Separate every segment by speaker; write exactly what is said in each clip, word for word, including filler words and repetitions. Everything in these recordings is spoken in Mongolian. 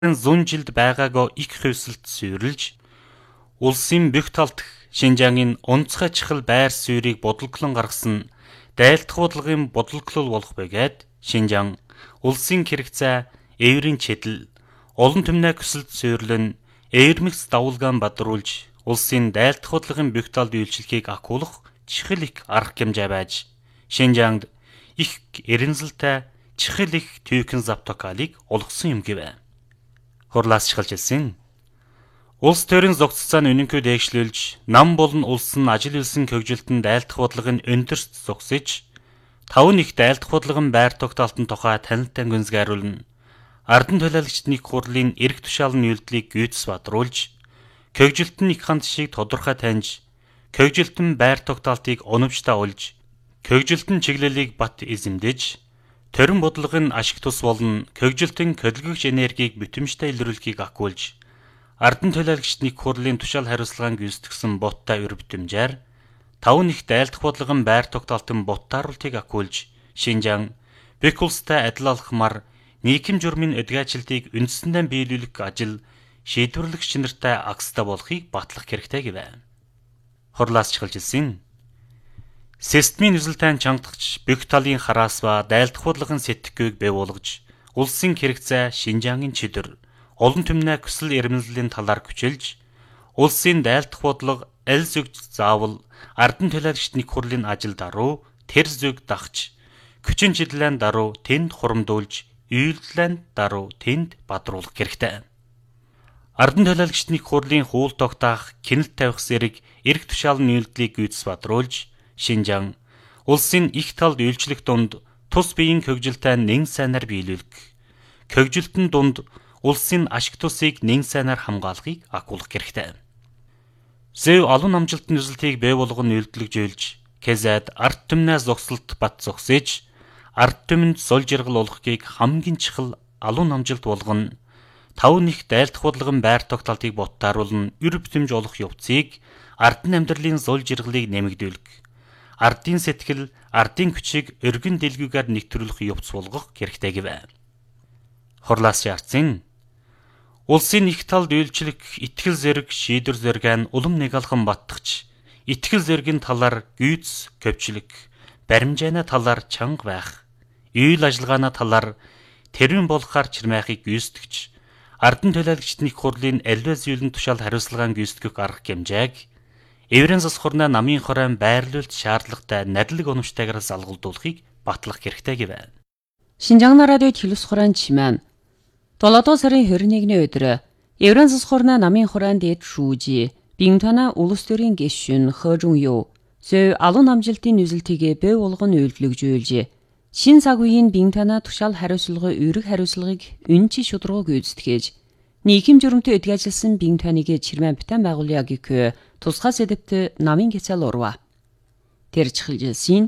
Speaker 1: зуун жилд байгаагаа их хувьсалт суурилж, улсын бүх талд Шинжаангийн онцгой чухал байр суурийг бодлоглон гаргасан дайлдах бодлогын бодлоглол болох бөгөөд Шинжаан улсын хэрэгцээ, эврийн чэдэл, олон түмний көсөлд суйрлан эвэрмэгц давуулгаан бадруулж улсын дайлдах бодлогын бүх талд үйлчлэхийг акуулах чихэл их арга хэмжээ байж Шинжаанд их эрензэлтэй чихэл их түйхэн завтокалыг олгосон юм гэвэ. Хурлаас чухалж хэлсэн. Улс төрийн зогцолцоо нь үнэнгүй дээгшлүүлж, нам болон улсын ажил үйлсэн хөгжилтөнд дайлдах бодлогын өндөрт зогсож, тав нэг дайлдах бодлогын байр тогтоолтын тухай танилтан гүнзгийруулна. Ардан төлөөлөгчд нэг хурлын эрх тушаалын үйлдэлийг гүйцэс бадруулж, хөгжилтөнд их ханд шиг тодорхой таньж, хөгжилтөнд байр тогтоолтыг оновчтой олж, хөгжилтөнд чиглэлийг бат эзэмдэж, төрийн бодлогын ашиг тус болон хөгжилтөнд хөдөлгөгч энергийг бүтэмжтэй илрүүлэхийг акуулж, ардан төлөөлөгчд нэг хурлын тушаал хариуцлагаан гүйцэтгсэн боттой өр бүтэмжээр тав нэг дайлдах бодлогын байр тогтоолтын боттааруултыг акуулж, Шинжаан бүх улстай адил алхмаар нийгэм журмын өдгөөжилтийг үндсэндээ биелүүлэх ажил шийдвэрлэгч нартай агстай болохыг батлах хэрэгтэй гэвэ. Хурлаас чухалж хэлсэн. Системийн үзэлтэн чангадагч бүх талын хараас ба дайлдах бодлогын сэтгэхүйг бий болгож, улсын хэрэгцээ, Шинжаангийн чөдөр, олон түмний көсөл эрмэлзлийн талаар хүчилж, улсын дайлдах бодлого аль зүгт заавал ардан төлөөлөгчд нэг хурлын ажил даруй тэр зүг дагч, хүчин чиглэлэн даруй тэнд хурамдуулж, үйлдэлэн даруй тэнд бадруулах хэрэгтэй. Ардан төлөөлөгчд нэг хурлын хуул тогтоох, кинэлт тавих зэрэг эрх тушаалын үйлдэлийг гүйцэс бадруулж, Шинжаан улсын их талд үйлчлэх дунд тус биеийн хөгжилтэй нэн сайнаар биелүүлэх, хөгжилтөн дунд улсын ашиг тусыг нэн сайнаар хамгаалахыг акуулах хэрэгтэй. Зөв алуун амжилтын үзэлтийг бий болгон үйлдэлжүүлж, Кэзэд ард түмнээс зогсолт бат зогсож, ард түмэнд зол жаргал олохыг хамгийн чухал алуун амжилт болгоно. Тав нэг дайлдах бодлогын байр тогтоолтыг боттааруулна, өр бүтэмж олох явцыг, ардын амьдралын зол жаргалыг нэмэгдүүлэх, ардын сэтгэл, ардын хүчийг өргөн дэлгүүгээр нэвтрүүлэх явц болгох хэрэгтэй гэвэ. Хурлаас яарсан. Улсын их талд үйлчлэх итгэл зэрэг шийдвэр зэрэг нь улам нэг алхан баттагч, итгэл зэргийн талаар гүйц көвчлэг, баримжаана талаар чанга байх, үйл ажиллагаана талаар тэрвэн болохаар чирмайхыг гүйцэтгэж, ардан төлөөлөгчд нэг хурлын аливаа зүйлэн тушаал хариуцлагаан гүйцэтгэх арга хэмжээг эврэн зас хурнаа намын хорон байрлуулт шаардлагатай надлаг оновчтойгоор залгуулдуулахыг батлах хэрэгтэй гэвэ.
Speaker 2: Шинжаан радиод хэлс хураан чимээн долоодугаар сарын хорин нэгний өдөр эврэн зас хурнаа намын хорон дэд шүүжи бинтана улс төрийн гишүүн Хожун Юу зөв алуун амжилтын үзэлтийг бий болгон үйлдэлжүүлж, шин цаг үеийн бинтана тушаал хариуцлагын үүрэг хариуцлагыг үнчи шударга гүйцэтгэж, нийгэм журмтай өдгөөжилсөн бинтаныг чирмэн битэн байгуулъя гэх тусгай сэдэвт намын гэцэл урва. Тэр чиглэлсийн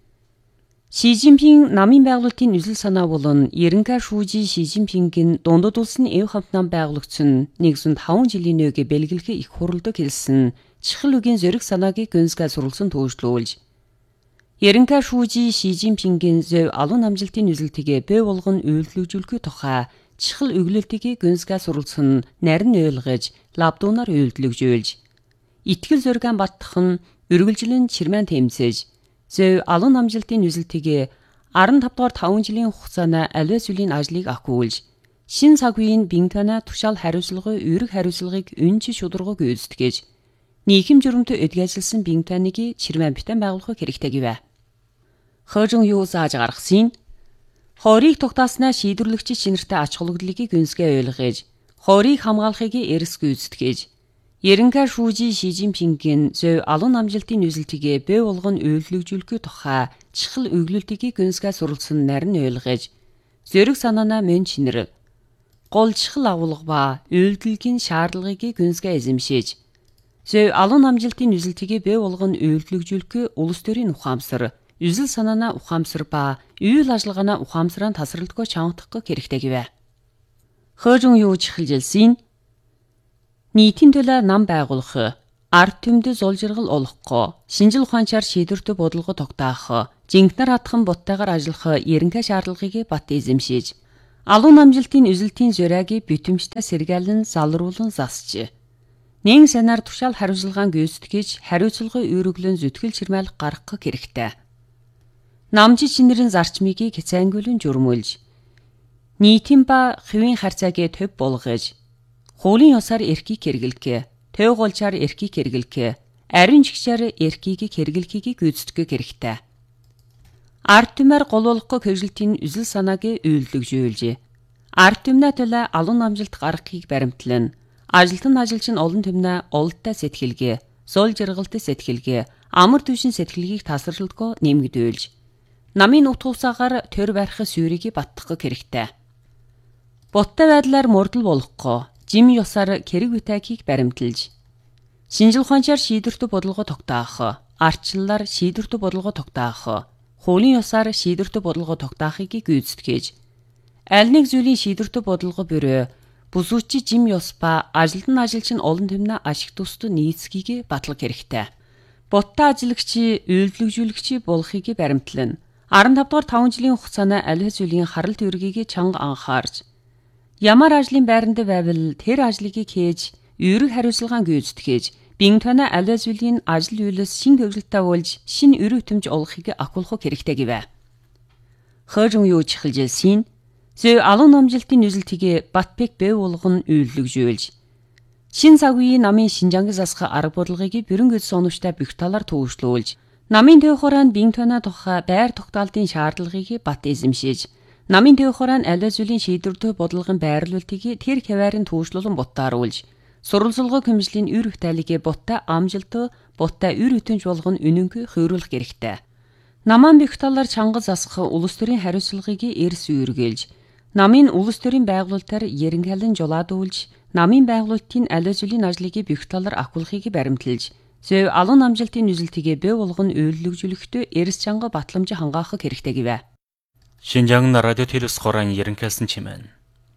Speaker 2: Ши Цзиньпин намын байгуулалтын үзэл санаа болон ерөнхий шүүжи Ши Цзиньпингийн дундад улсын эв хамт нам байгуулагчсан нэгэн таван жилийн өг бэлгэлэхэ их хуралдаг хэлсэн чихэл үгийн зориг санааг гүнзгий суралцсан төвшлүүлж, ерөнхий шүүжи Ши Цзиньпингийн зөв алуун амжилтын үзэлтийг бий болгон үйлдэлжүүлэхүй тухай чихэл өглөлтийг гүнзгий суралцсан нарийн ойлгож, лабдуунаар үйлдэлжүүлж, итгэл зөргөн баттах нь үргэлжлэн чирмэн тэмцэж, зөв алуун амжилтын үзэлтийг арван тав дугаар таван жилийн хугацаанд аливаа зүйлийн ажлыг акуулж, шин цаг үеийн бинтана тушаал хариуцлагын үүрэг хариуцлагыг үнчи шударга гүйцэтгэж, нийгэм журмтай өдгөөжилсөн бинтаныг чирмэн битэн байгуулах хэрэгтэй гэвэ. Хожун Юу зааж гаргасан хорийг тогтааснаа шийдвэрлэгч шинэртэй ач холбогдлыг гүнзгий ойлгож, хорийг хамгаалахыг эрс гүйцэтгэж, ерөнхий шүүжи Ши Цзиньпингийн зөв алуун амжилтын үзэлтийг бий болгон үйлдэлжүүлэхүй тухай чихэл өглөлтийг гүнзгий суралцсан нарийн ойлгож, зориг санаанаа мөн чинэр, гол чихэл агуулга ба үйлдэлгийн шаардлагыг гүнзгий эзэмшиж, зөв алуун амжилтын үзэлтийг бий болгон үйлдэлжүүлэх улс төрийн ухаамсар, үзэл санаанаа ухаамсар ба үйл ажиллагаанаа ухаамсараа тасралтгүй чангадах хэрэгтэй гэвэ. Хожун Юу чихэлжилсэн. Нийтийн төлөө нам байгуулах, ард түмэд зол жаргал олохгүй, шинжил ухаанчаар шийдвэртэй бодлого тогтоох, жинхнэр хатхан буттайгаар ажиллах ерөнхий шаардлагыг бат эзэмшиж, Алуу намжилтын үзэлтийн зөрөөгийг бүтэмжтэй сэргээлэн залруулан засжээ. Нэгэн санаар тушаал хариуцлагаан гүйцэтгэж, хариуцлагын үүрэглэн зүтгэл чирмайлах гаргах хэрэгтэй. Намжи чинэрэн зарчмыг хязгаангүйлэн журмуулж, нийтийн ба хэвийн харьцаагээ төв болгож, хуулийн ёсоор эрхийг хэрэглэхээ, төв голчаар эрхийг хэрэглэхээ, ариун жигчээр эрхийг хэрэглэхийг гүйцэтгэх хэрэгтэй. Ард түмээр голуулахгүй хэвжилтийн үзэл санааг үйлдвэжүүлжээ. Ард түмнээ төлөө алуун намжилт гаргахыг баримтлан, ажилтан ажилч нь олон түмнээ олдтой сэтгэлгээ, суул жаргалтай сэтгэлгээ, амар түвшин сэтгэлгийг тасралтгүй нэмэгдүүлж, намын утгуусаагаар төр барих сүрийг баттгах хэрэгтэй. Боттой байдлаар мөрдөл болохгүй, жим ёсоор хэрэг бүтээхийг баримталж, шинжил ухаанчаар шийдвэртүү бодлого тогтоох, ардчлалаар шийдвэртүү бодлого тогтоох, хуулийн ёсоор шийдвэртүү бодлого тогтоохыг гүйцэтгэж, аль нэг зүйлийн шийдвэртүү бодлого буюу бүсүүчи жим ёс ба ажилтан ажилч нь олон түмнээ ашиг тусад нийцгийг батлах хэрэгтэй. Боттой ажиллагчи үйлдвэжүүлэгчи болохыг баримтлан, арван тавд дугаар таван жилийн хугацаанд аль зүйлийн харал төргийг чанга анхаарч, ямар ажлын байранд байвал тэр ажлыг хийж, үүрэг хариуцлагаан гүйцэтгэж, бин тоноо аль зүйлийн ажил үйлс шин төвлөлтөй болж, шин үр өтөмж олохыг акуулах хэрэгтэй гэвэ. Хожон юу чихэлжэлсийн зөө алуун намжилтын үзэлтийг батбек бэв болгон үйлдвэжүүлж, шин цаг үеийн намын Шинжаанг засах арга бодлогыг бүрэн гэд сонвчтой бүх талаар төвшлүүлж, намын төв хураанд бин тоноо тухай байр тогтоолтын шаардлагыг бат эзэмшиж, намын төв хураанд аль зүйлийн шийдвэртүү бодлогын байрлуулалтыг тэр хаваарын төвшлүүлэн буттааруулж, сурвалжлагын хэмжлийн үр бүтээлийг боттой амжилт, боттой үр өтөмж болгон үнэнгүй хөөрлөх хэрэгтэй. Намаан бүх талаар чанга засах улс төрийн хариуцлагыг эрс үүргээлж, намын улс төрийн байгуулалтаар ерөнхийлөн жолоодуулж, намын байгуулалтын аль зүйлийн ажлыг бүх талаар акуулахыг баримталж, зөө алуун намжилтын үзэлтийг бэв болгон үйлдвэжүүлэхдээ эрс чанга батламж хангаах хэрэгтэй гэвэ.
Speaker 1: Шинжаанг радио телевиз хоран ерөнхийлсэн чимээн.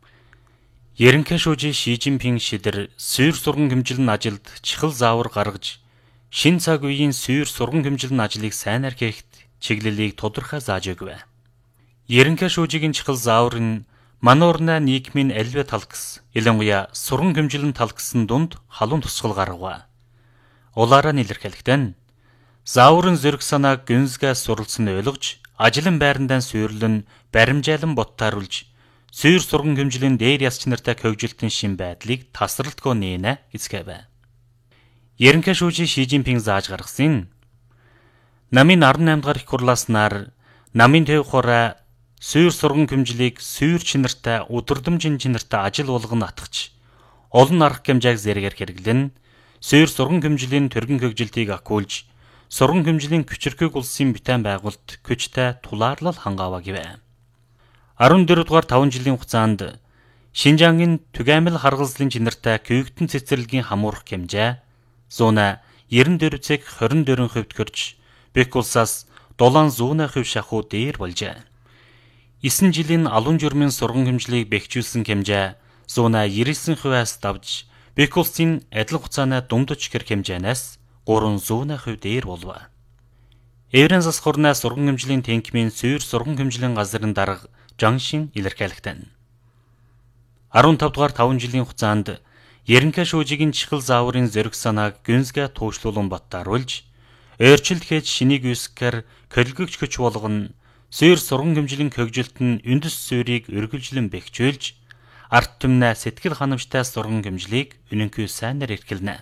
Speaker 1: Ерөнхий шүүжи Ши Жинпинг шидэр суур сурган хэмжилэн ажилд чихэл заавар гаргаж, шин цаг үеийн суур сурган хэмжилэн ажлыг сайнаар хийхэд чиглэлийг тодорхой зааж өгвэ. Ерөнхий шүүжигийн чихэл заавар нь мануурна нийгмийн альвэ талкс, ялангуяа сурган хэмжилэн талксын дунд халуун тусгал гаргав. Улаараа илэрхийлэхдээ зааврын зүрх санааг гүнзгээс суралцсан ойлгож, ажлын байрандаа сүйрлэн, баримжаалан боттааруулж, суур сурган хэмжлийн дээр ясч нартай хөвжилтэн шин байдлыг тасралтгүй нээнэ гэцгээв. Ерөнхий шүүжи Ши Жинпинг зааж гаргасан намын арван аймд дахь их хурлааснаар намын төв хураа суур сурган хэмжлийг суур чинартай өдөрдөмжин чинартай ажил болгон атгах, олон арга хэмжээг зэрэгээр хэрэглэн, суур сурган хэмжлийн төргөн хөгжилтийг акуулж, сурган хэмжлийн хүчирхэг улсын битэн байгуулт хүчтэй тулаарлал хангаава гэвэ. арван дөрөв дугаар таван жилийн хугацаанд Шинжаангийн түгээмэл харгалзлын чинартай күйгтэн цэцэрлэгийн хамуурах хэмжээ зуна девяносто четыре цэг двадцать четыре хувьд хөрж, Бек улсаас долоон зуна хувь шахуу дээр болжээ. Эсэн жилийн алуун журмын сурган хэмжлийг бэхжүүлсэн хэмжээ зуна девяносто хувиас давж, Бек улсын адил хугацааны дундч гэр хэмжээнээс гурван зуна хувь дээр болов. Еврен засах хурнаа сурган хэмжлийн тэнхимийн суур сурган хэмжлийн газрын дарга Жаншин илэрхийлэгдэн. арван тав дугаар таван жилийн хугацаанд ерөнхий шүүжигийн чихэл зааврын зэрэг санааг гүнзгээ туушлуулан баттааруулж, ойрчилд хийж шинийг үүсгэхээр колгогч хүч болгон, суур сурган хэмжлийн хөгжилт нь үндэс суурийг өргөлжлөн бэхжүүлж, арт түмнээ сэтгэл ханамжтай сурган хэмжлийг үнэнгүй сайнаар эрхэлнэ.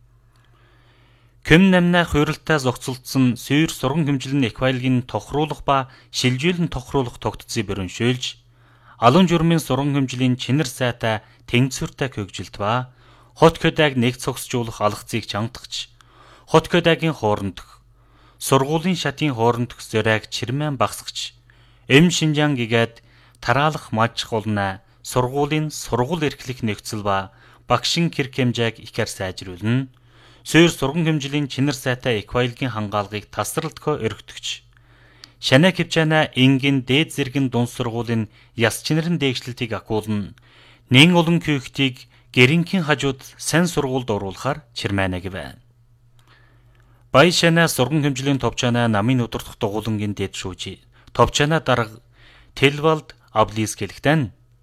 Speaker 1: Көм намнаа хууралтай зохицолдсон суур сурган хэмжлэн эквайлгийн тохируулах ба шилжүүлэн тохируулах тогтцыг бөрөншөөлж, алуун журмын сурган хэмжлийн чинэр сайтай тэнцвэртэй хөгжилт ба хот хөдөөг нэг цогсжуулах алгацыг чангадагч, хот хөдөөгийн хоорондох, сургуулийн шатын хоорондох зөрөөг чирмэн багсгч, эм Шинжаан гэгээд тараалах мажих улнаа сургуулийн сургууль эрхлэх нөхцөл ба багшин хэрэг хэмжээг ихээр сайжруулна. Суур сурган хэмжлийн чинэр сайтай эквайлгийн хангаалгыг тасралтгүй өргөтгч, шанаа хэмжээнэ энгийн дээд зэргийн дунд сургуулийн яс чинэрэн дээгшлэлтийг акуулна, нэн олон күйхтийг гэринхийн хажууд сайн сургуульд оруулахаар чирмэнэ гэвэ. Бай шанаа сурган хэмжлийн товчаанаа намын өдөртөх дугуулангийн дэд шүүжи, товчаанаа дарга Телвалд Аблис гэлэгтэн,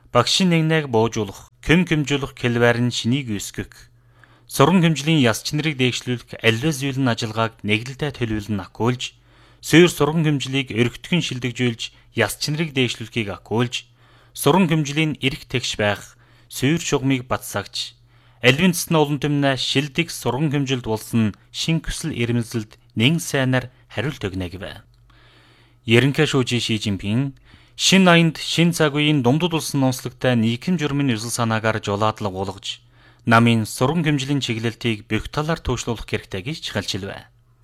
Speaker 1: багшийн нэгнээг боожуулах, көм көмжүүлэх хэлбэрийн шинийг үүсгэх, сурган хэмжлийн яс чинрийг дээгшлүүлэх аливаа зүйлийн ажиллагааг нэглэлтэй төлөвлөн акуулж, суур сурган хэмжлийг өргөтгөн шилдэгжүүлж яс чинрийг дээгшлүүлэхийг акуулж, сурган хэмжлийн эрх тэгш байх, суур шугамыг батсагч, аливын цэсний олон түмнэ шилдэг сурган хэмжилд болсон шин хүсэл эрмэлзэлд нэн сайнаар хариулт өгнө гэв. Ерөнхий шүүжи Ши Жинпин шин аянд шин цаг үеийн дундад улсын онцлогтой нийгэм журмын өсөл санаагаар жолоодлого болгож, намын сурган хэмжлийн чиглэлтийг бүх талаар туушруулах хэрэгтэй гэж хэлжilвэ.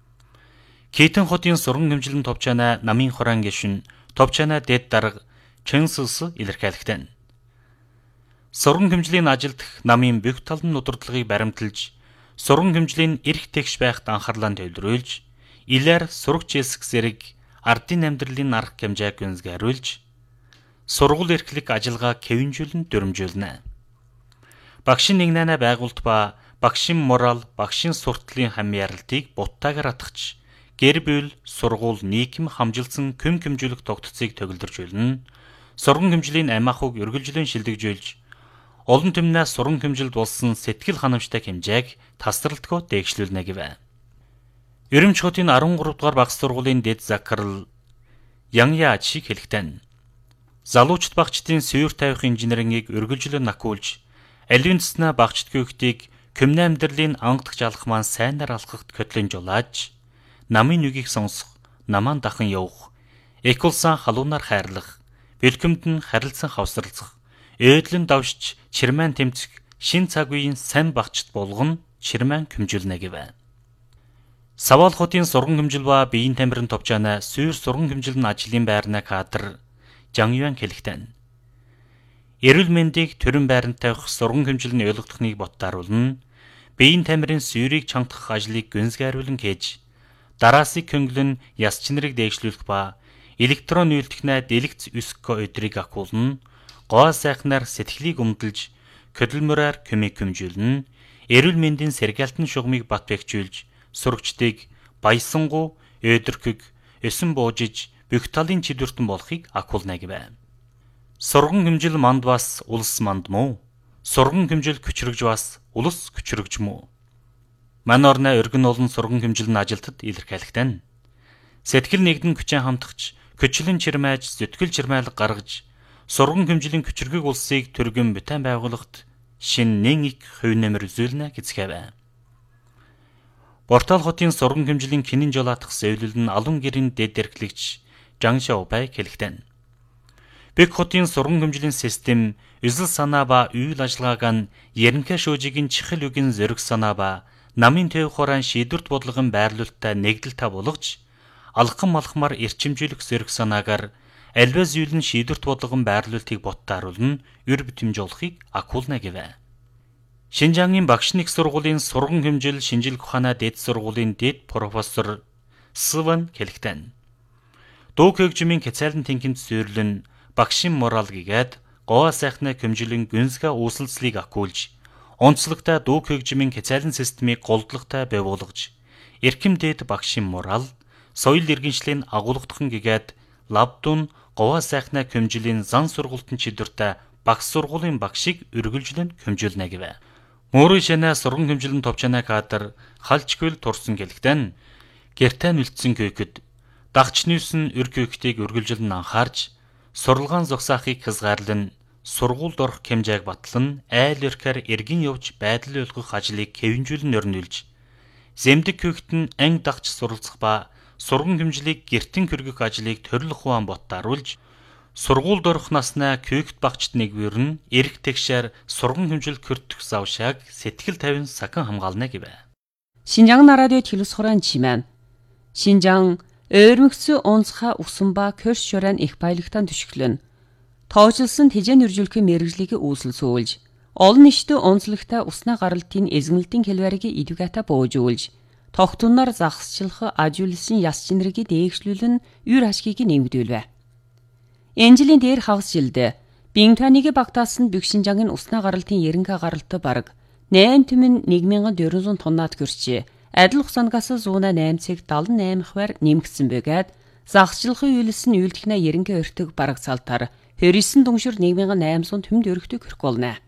Speaker 1: Китэн хотын сурган хэмжлэн товчаана намын хорон гишүүн товчаана дэд дарга Чэнсэс илэрхийлэгдэн. Сурган хэмжлийн ажилд намын бүх талын удирдлагыг баримталж, сурган хэмжлийн эрх тэгш байхад анхаарлаа төвлөрүүлж, илэр сурагч эсэх зэрэг ардын амьдралын арга хэмжээг гүнзгийруулж, сургууль эрхлэх ажиллагаа хэвэнжүүлэн дүрмжүүлнэ. Багшийн нэгнэнэ байгуулт ба багшийн морал, багшийн суртлын хамьяаралтыг буттаагаар атгах, гэр бүл, сургууль нийгэм хамжилсан көм хэмжүүлэх тогтцыг төгөлдржүүлнэ. Сурган хэмжлийн амь ахуйг үргэлжлэн шилдэгжүүлж, олон түмнээ сурган хэмжилд болсон сэтгэл ханамжтай хэмжээг тасралтгүй дээгшлүүлнэ гэв. Ерөмч хотын арван гурав дугаар багш сургуулийн дэд захирал Ян Яачиг хэлэхдээ, залуучд багчдын суур тавих инженерингийг үргэлжлэн акуулж, аливын цэснэ багчд гүйхтийг көмнө амьдралын ангадах жалах маань сайнаар алхахт көтлөн жолааж, намын үгийг сонсох, намаан дахан явах, экулсан халуунаар хайрлах, бэлгэмд нь харилцан хавсралцах, өөдлөн давшиж чирмэн тэмцэх шин цаг үеийн сайн багчд болгон чирмэн хэмжүүлнэ гэв. Савал хотын сурган хэмжил ба биеийн тамирын товчаана суур сурган хэмжилн ажлын байрны кадр Жан Юан хэлэхдээ, эрүүл мэндийг төрөн байранд тавих сурган хэмжилний ойлгохныг боттааруулна, биеийн тамирын суурийг чангах ажлыг гүнзгийруулан хийж, дараасыг хөнгөлн яс чинрийг дээгшлүүлэх ба электрон үйлдэлнэ дэлгэц өсгөх өдрийг акуулна, гоо сайхнаар сэтгэлийг өмдөлж, хөдөлмөрөөр көмийг хэмжүүлнэ, эрүүл мэндийн сэргээлтэн шугамыг бат бэхжүүлж, сурагчдыг баясангу, өдөрхөг, өсөн буужиж, бүх талын чидвэртэн болохыг акуулна гэв. Сурган хэмжил манд бас улс манд муу? Сурган хэмжил күчрэгж бас улс күчрэгж мүү? Ман орны өргөн олон сурган хэмжилн ажилтад илэрхийлэгдэн. Сэтгэл нэгдэн күчэн хамтагч, күчлэн чирмээж, зүтгэл чирмайлаг гаргаж, сурган хэмжилийн күчрэг улсыг төргөн бүтэн байгуулахад шин нэн их хувь нэмэр үзүүлнэ гэцгээв. Бортал хотын сурган хэмжилийн кинэн жолоотох зөвлөл нь алун гэрийн дэд эрхлэгч Жан Шаобай хэлэхдээ, Бэг хотын сурган хэмжилийн систем эзэл санаа ба үйл ажиллагааг нь ерөнхий шүүжигийн чихэл үгийн зөриг санаа ба намын төв хураан шийдвэрт бодлогын байрлуулалттай нэгдэлтэй болгож, алхам малхмаар эрчимжүүлэх зөриг санаагаар аливаа зүйлэн шийдвэрт бодлогын байрлуулалтыг боттааруулна, үр бүтэмж олохыг акуулна гэв. Шинжаангийн багш нэг сургуулийн сурган хэмжил шинжилгээ ухааны дэд сургуулийн дэд профессор Сван хэлэхдээ, дуу хөгжмийн хязаалан тэнхимд зүйрлэн багшийн морал гэгээд гоо сайхны хэмжилэн гүнзгий үүсэлцлийг акуулж, онцлогтой дуу хөгжмийн хязаалан системийг голдлоготой байгуулгаж, эрхэм дэд багшийн морал, соёл иргэншлийн агуулгахан гэгээд лабдун гоо сайхны хэмжилийн зан сургалтын чидвэртэй багш сургуулийн багшийг үргэлжлэн хэмжүүлнэ гэв. Мөрөө шанаа сурган хэмжилэн товчаана кадр халчгүйл турсан гэлэгдэн, гэртээ нүлцсэн күйхэд дагч нүүсэн өр күйхтийг үргэлжлэн анхаарч, сурлагаан зогсаахыг хязгаарлан, сургуульд орох хэмжээг батлан, айл өрхөөр эргэн явж байдал ойлгох ажлыг хэвэнжүүлэн өрнүүлж, зэмдэг күйхт нь анги дагч суралцах ба сурган хэмжлийг гэртэн хөргөх ажлыг төрөл ухаан боттааруулж, сургуульд орох наснаа күйхт багчд нэгвэрн эрх тэгшээр сурган хэмжил көрдөх завшааг сэтгэл тавин сахан хамгаална гэв.
Speaker 2: Шинжаан радио телевиз хорон чимэн. Шинжаан ойрмогцсон онцха усан ба көрс шорон их баялагтан түшиглэн. Тоожлсон тэжэн үржүүлэхин мэрэгжлийг үүсэлсүүлж, олон нийтэд онцлогтой уснаа гаралтын эзэмлэлтийн хэлбэрийг эдүгата боожуулж, тогтунаар загсчлах ажуулсан яс чинрийг дээгшлүүлэн үр ашгийг нэмэгдүүлвэ. Энэжлийн дээр хагас жилдээ Бинтоныг багтаасан бүх Шинжаангийн уснаа гаралтын ерөнхий гаралт бараг найман түмэн нэг мянган дөрвөн зуун тоннаад гэрчээ. Адил ухсангаас зуuna найман цэг дадлан найман хвар нэмэгдсэн бэгээд загсчлахын үйлс нь үйлдэхнэ ерөнхий өртөг бараг цалтар хоёр эх дундшир нийгмийн наймсан төмд өргөдөг хэрэг болно.